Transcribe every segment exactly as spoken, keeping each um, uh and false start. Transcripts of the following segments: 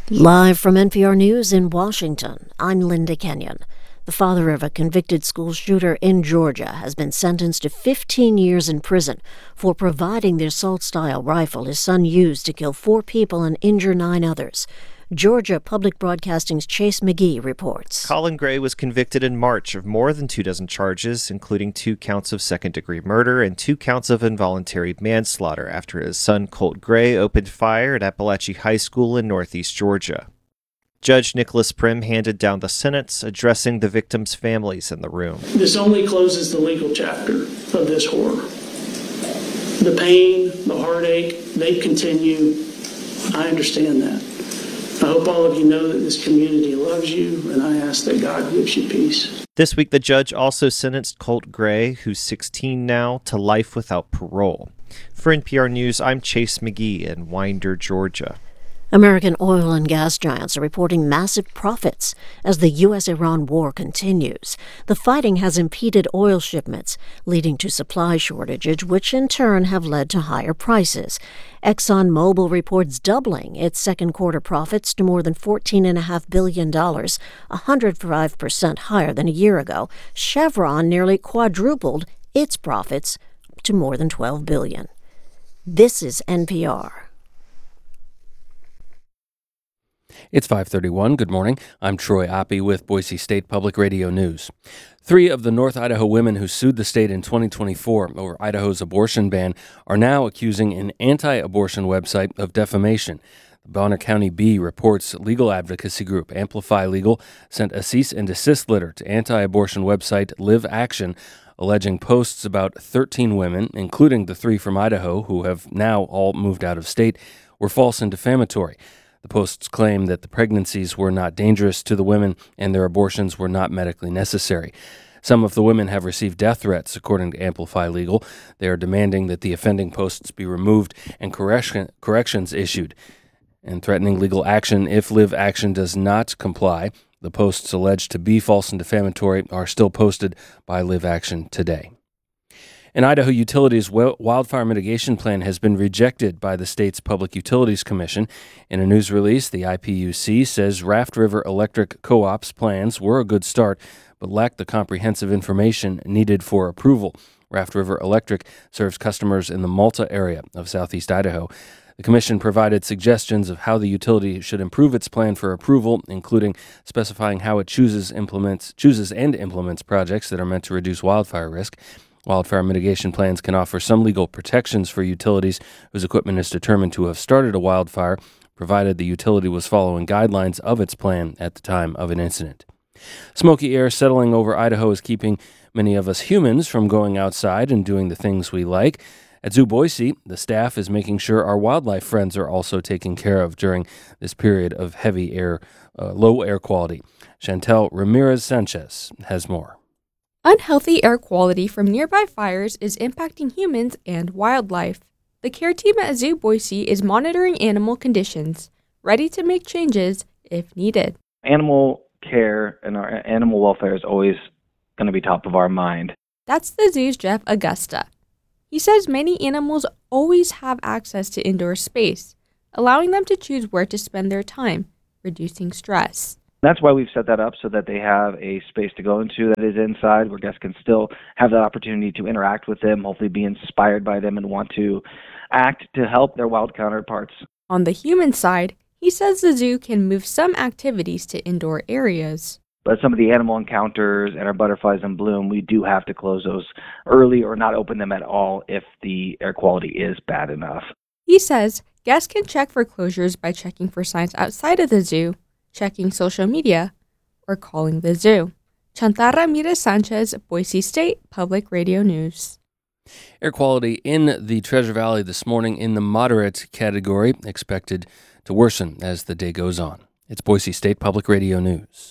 Live from N P R News in Washington, I'm Linda Kenyon. The father of a convicted school shooter in Georgia has been sentenced to fifteen years in prison for providing the assault-style rifle his son used to kill four people and injure nine others. Georgia Public Broadcasting's Chase McGee reports. Colin Gray was convicted in March of more than two dozen charges, including two counts of second-degree murder and two counts of involuntary manslaughter after his son Colt Gray opened fire at Appalachia High School in northeast Georgia. Judge Nicholas Prim handed down the sentence, addressing the victims' families in the room. This only closes the legal chapter of this horror. The pain, the heartache, they continue. I understand that. I hope all of you know that this community loves you, and I ask that God gives you peace. This week, the judge also sentenced Colt Gray, who's sixteen now, to life without parole. For N P R News, I'm Chase McGee in Winder, Georgia. American oil and gas giants are reporting massive profits as the U S Iran war continues. The fighting has impeded oil shipments, leading to supply shortages, which in turn have led to higher prices. ExxonMobil reports doubling its second quarter profits to more than fourteen point five billion dollars, one hundred five percent higher than a year ago. Chevron nearly quadrupled its profits to more than twelve billion dollars. This is N P R. It's five thirty-one. Good morning. I'm Troy Oppie with Boise State Public Radio News. Three of the North Idaho women who sued the state in twenty twenty-four over Idaho's abortion ban are now accusing an anti-abortion website of defamation. The Bonner County Bee reports legal advocacy group Amplify Legal sent a cease and desist letter to anti-abortion website Live Action, alleging posts about thirteen women, including the three from Idaho who have now all moved out of state, were false and defamatory. The posts claim that the pregnancies were not dangerous to the women and their abortions were not medically necessary. Some of the women have received death threats, according to Amplify Legal. They are demanding that the offending posts be removed and correction, corrections issued, and threatening legal action if Live Action does not comply. The posts alleged to be false and defamatory are still posted by Live Action today. An Idaho Utilities wildfire mitigation plan has been rejected by the state's Public Utilities Commission. In a news release, the I P U C says Raft River Electric Co-op's plans were a good start, but lacked the comprehensive information needed for approval. Raft River Electric serves customers in the Malta area of southeast Idaho. The commission provided suggestions of how the utility should improve its plan for approval, including specifying how it chooses implements, chooses and implements projects that are meant to reduce wildfire risk. Wildfire mitigation plans can offer some legal protections for utilities whose equipment is determined to have started a wildfire, provided the utility was following guidelines of its plan at the time of an incident. Smoky air settling over Idaho is keeping many of us humans from going outside and doing the things we like. At Zoo Boise, the staff is making sure our wildlife friends are also taken care of during this period of heavy air, uh, low air quality. Chantel Ramirez-Sanchez has more. Unhealthy air quality from nearby fires is impacting humans and wildlife. The care team at Zoo Boise is monitoring animal conditions, ready to make changes if needed. Animal care and our animal welfare is always going to be top of our mind. That's the zoo's Jeff Augusta. He says many animals always have access to indoor space, allowing them to choose where to spend their time, reducing stress. That's why we've set that up so that they have a space to go into that is inside where guests can still have that opportunity to interact with them, hopefully be inspired by them and want to act to help their wild counterparts. On the human side, he says the zoo can move some activities to indoor areas. But some of the animal encounters and our butterflies in bloom, we do have to close those early or not open them at all if the air quality is bad enough. He says guests can check for closures by checking for signs outside of the zoo, checking social media, or calling the zoo. Chantal Ramirez-Sanchez, Boise State Public Radio News. Air quality in the Treasure Valley this morning in the moderate category, expected to worsen as the day goes on. It's Boise State Public Radio News.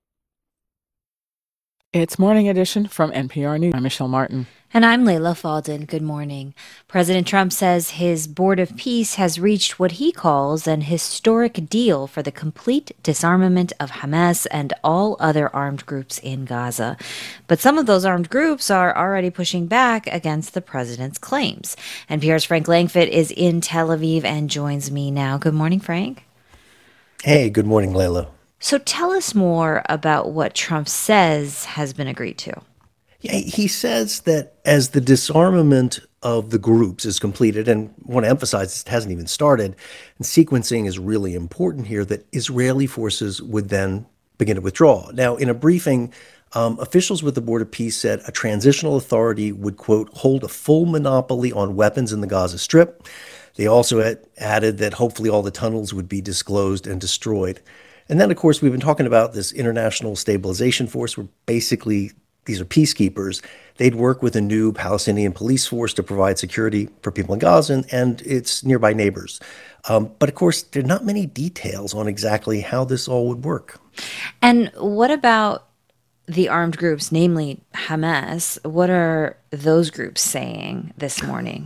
It's Morning Edition from N P R News. I'm Michelle Martin. And I'm Layla Falden. Good morning. President Trump says his Board of Peace has reached what he calls an historic deal for the complete disarmament of Hamas and all other armed groups in Gaza. But some of those armed groups are already pushing back against the president's claims. N P R's Frank Langfitt is in Tel Aviv and joins me now. Good morning, Frank. Hey, good morning, Layla. So tell us more about what Trump says has been agreed to. Yeah, he says that as the disarmament of the groups is completed, and I want to emphasize it hasn't even started, and sequencing is really important here, that Israeli forces would then begin to withdraw. Now, in a briefing, um, officials with the Board of Peace said a transitional authority would, quote, hold a full monopoly on weapons in the Gaza Strip. They also had added that hopefully all the tunnels would be disclosed and destroyed. And then, of course, we've been talking about this international stabilization force, where basically these are peacekeepers. They'd work with a new Palestinian police force to provide security for people in Gaza and, and its nearby neighbors. Um, but of course, there are not many details on exactly how this all would work. And what about the armed groups, namely Hamas? What are those groups saying this morning?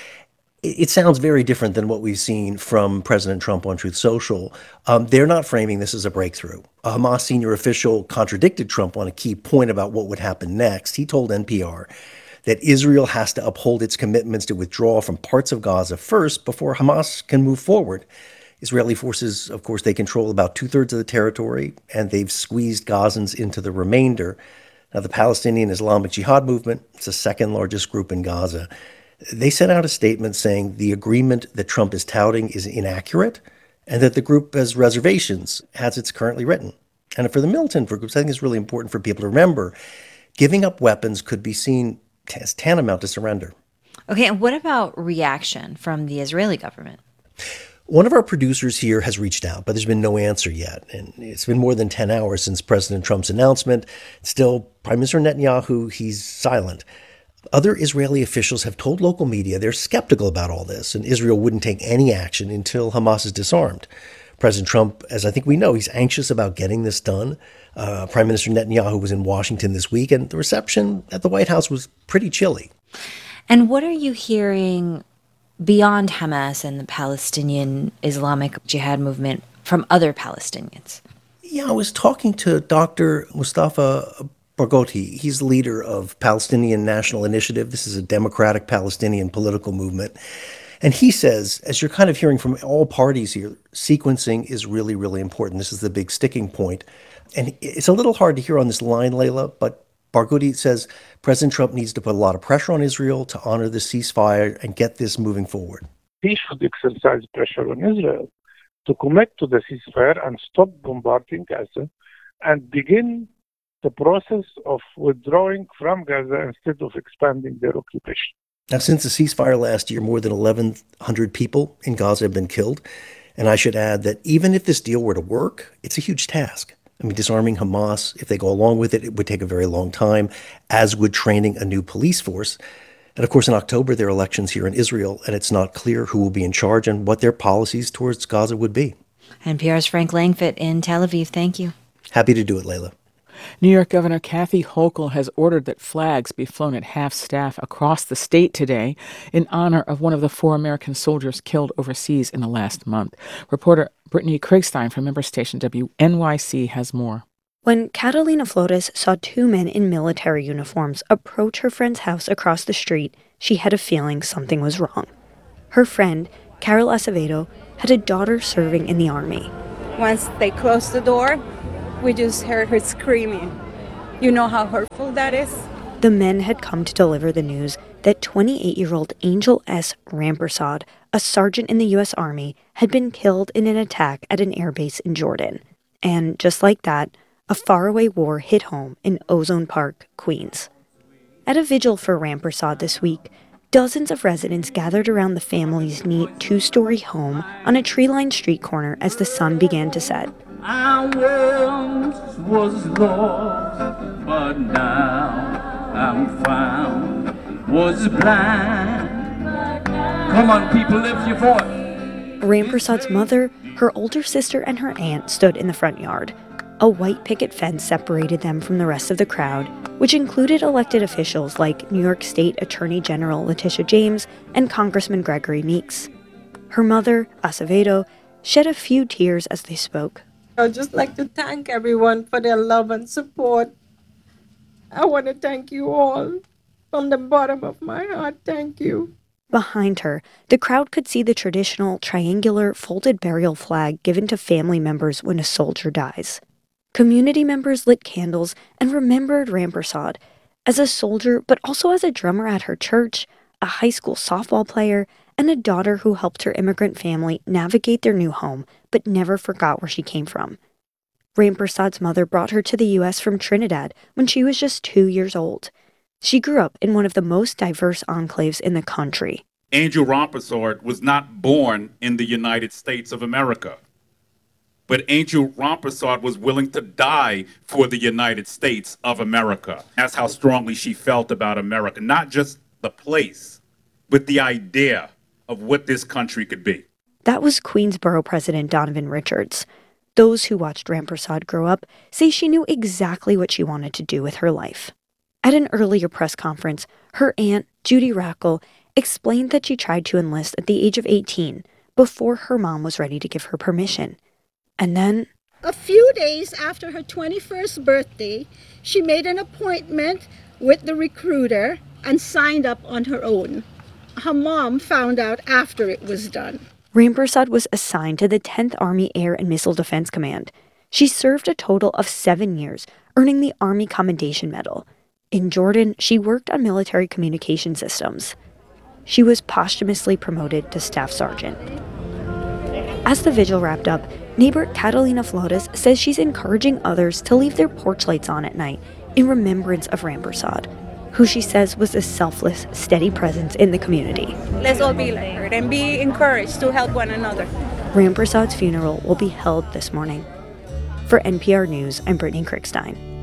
It sounds very different than what we've seen from President Trump on Truth Social. Um, they're not framing this as a breakthrough. A Hamas senior official contradicted Trump on a key point about what would happen next. He told N P R that Israel has to uphold its commitments to withdraw from parts of Gaza first before Hamas can move forward. Israeli forces, of course, they control about two-thirds of the territory, and they've squeezed Gazans into the remainder. Now, the Palestinian Islamic Jihad movement, it's the second largest group in Gaza. They sent out a statement saying the agreement that Trump is touting is inaccurate and that the group has reservations as it's currently written. And for the militant groups, I think it's really important for people to remember, giving up weapons could be seen as tantamount to surrender. Okay, and what about reaction from the Israeli government? One of our producers here has reached out, but there's been no answer yet. And it's been more than ten hours since President Trump's announcement. Still, Prime Minister Netanyahu, he's silent. Other Israeli officials have told local media they're skeptical about all this, and Israel wouldn't take any action until Hamas is disarmed. President Trump, as I think we know, he's anxious about getting this done. Uh, Prime Minister Netanyahu was in Washington this week, and the reception at the White House was pretty chilly. And what are you hearing beyond Hamas and the Palestinian Islamic Jihad movement from other Palestinians? Yeah, I was talking to Doctor Mustafa Barghouti. He's the leader of Palestinian National Initiative. This is a democratic Palestinian political movement. And he says, as you're kind of hearing from all parties here, sequencing is really, really important. This is the big sticking point. And it's a little hard to hear on this line, Layla, but Barghouti says President Trump needs to put a lot of pressure on Israel to honor the ceasefire and get this moving forward. He should exercise pressure on Israel to commit to the ceasefire and stop bombarding Gaza and begin the process of withdrawing from Gaza instead of expanding their occupation. Now, since the ceasefire last year, more than eleven hundred people in Gaza have been killed. And I should add that even if this deal were to work, it's a huge task. I mean, disarming Hamas, if they go along with it, it would take a very long time, as would training a new police force. And of course, in October, there are elections here in Israel, and it's not clear who will be in charge and what their policies towards Gaza would be. N P R's Frank Langfitt in Tel Aviv. Thank you. Happy to do it, Layla. New York Governor Kathy Hochul has ordered that flags be flown at half-staff across the state today in honor of one of the four American soldiers killed overseas in the last month. Reporter Brittany Kriegstein from member station W N Y C has more. When Catalina Flores saw two men in military uniforms approach her friend's house across the street, she had a feeling something was wrong. Her friend, Carol Acevedo, had a daughter serving in the Army. Once they closed the door, we just heard her screaming. You know how hurtful that is? The men had come to deliver the news that twenty-eight-year-old Angel S. Rampersad, a sergeant in the U S Army, had been killed in an attack at an airbase in Jordan. And just like that, a faraway war hit home in Ozone Park, Queens. At a vigil for Rampersad this week, dozens of residents gathered around the family's neat two-story home on a tree-lined street corner as the sun began to set. I once was lost, but now I'm found, was blind. Come on, people, lift your voice. Rampersad's mother, her older sister, and her aunt stood in the front yard. A white picket fence separated them from the rest of the crowd, which included elected officials like New York State Attorney General Letitia James and Congressman Gregory Meeks. Her mother, Acevedo, shed a few tears as they spoke. I'd just like to thank everyone for their love and support. I want to thank you all from the bottom of my heart. Thank you. Behind her, the crowd could see the traditional triangular folded burial flag given to family members when a soldier dies. Community members lit candles and remembered Rampersad as a soldier, but also as a drummer at her church, a high school softball player, and a daughter who helped her immigrant family navigate their new home, but never forgot where she came from. Rampersad's mother brought her to the U S from Trinidad when she was just two years old. She grew up in one of the most diverse enclaves in the country. Angel Rampersad was not born in the United States of America, but Angel Rampersad was willing to die for the United States of America. That's how strongly she felt about America, not just the place, but the idea of what this country could be. That was Queensborough President Donovan Richards. Those who watched Rampersad grow up say she knew exactly what she wanted to do with her life. At an earlier press conference, her aunt, Judy Rackle, explained that she tried to enlist at the age of eighteen before her mom was ready to give her permission. And then, a few days after her twenty-first birthday, she made an appointment with the recruiter and signed up on her own. Her mom found out after it was done. Rampersad was assigned to the tenth Army Air and Missile Defense Command. She served a total of seven years, earning the Army Commendation Medal. In Jordan, she worked on military communication systems. She was posthumously promoted to Staff Sergeant. As the vigil wrapped up, neighbor Catalina Flores says she's encouraging others to leave their porch lights on at night in remembrance of Rampersad, who she says was a selfless, steady presence in the community. Let's all be like her and be encouraged to help one another. Rampersad's funeral will be held this morning. For N P R News, I'm Brittany Krickstein.